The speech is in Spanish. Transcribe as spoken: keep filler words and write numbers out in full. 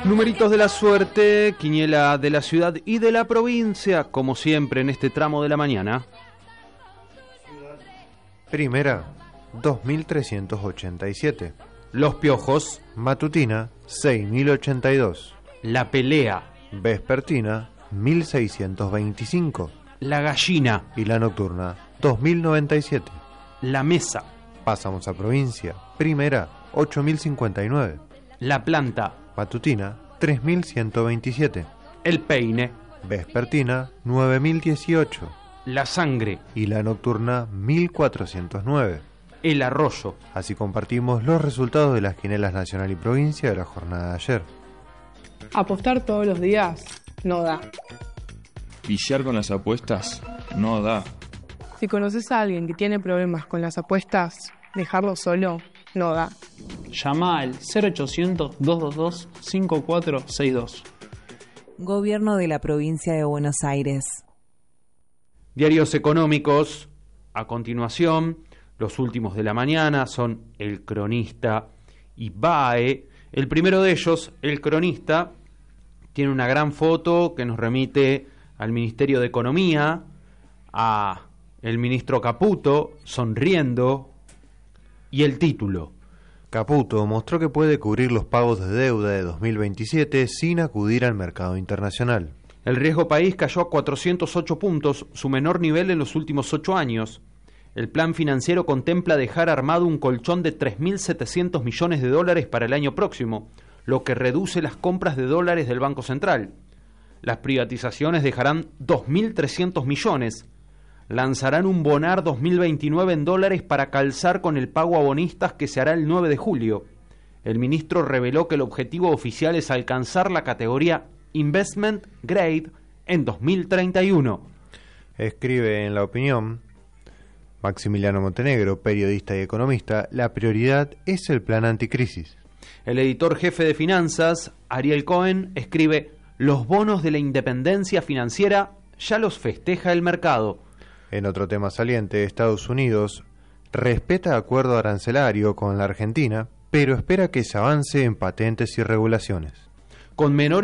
Numeritos de la suerte, quiniela de la ciudad y de la provincia, como siempre en este tramo de la mañana. Primera, dos mil trescientos ochenta y siete. Los piojos. Matutina, seis mil ochenta y dos. La pelea. Vespertina, mil seiscientos veinticinco. La gallina. Y la nocturna, dos mil noventa y siete. La mesa. Pasamos a provincia. Primera, ocho mil cincuenta y nueve. La planta. Matutina, tres mil ciento veintisiete. El peine. Vespertina, nueve mil dieciocho. La sangre. Y la nocturna, mil cuatrocientos nueve. El arroyo. Así compartimos los resultados de las quinielas nacional y provincia de la jornada de ayer. Apostar todos los días no da. Viciar con las apuestas no da. Si conoces a alguien que tiene problemas con las apuestas, dejarlo solo no da. Llama al cero ochocientos, dos dos dos, cinco cuatro seis dos. Gobierno de la Provincia de Buenos Aires. Diarios económicos. A continuación, los últimos de la mañana son El Cronista y B A E. El primero de ellos, El Cronista, tiene una gran foto que nos remite al Ministerio de Economía, a el ministro Caputo sonriendo, y el título: Caputo mostró que puede cubrir los pagos de deuda de dos mil veintisiete sin acudir al mercado internacional. El riesgo país cayó a cuatrocientos ocho puntos, su menor nivel en los últimos ocho años. El plan financiero contempla dejar armado un colchón de tres mil setecientos millones de dólares para el año próximo, lo que reduce las compras de dólares del Banco Central. Las privatizaciones dejarán dos mil trescientos millones. Lanzarán un Bonar dos mil veintinueve en dólares para calzar con el pago a bonistas que se hará el nueve de julio. El ministro reveló que el objetivo oficial es alcanzar la categoría Investment Grade en dos mil treinta y uno. Escribe en La Opinión Maximiliano Montenegro, periodista y economista: la prioridad es el plan anticrisis. El editor jefe de finanzas, Ariel Cohen, escribe: los bonos de la independencia financiera ya los festeja el mercado. En otro tema saliente, Estados Unidos respeta acuerdo arancelario con la Argentina, pero espera que se avance en patentes y regulaciones. Con menor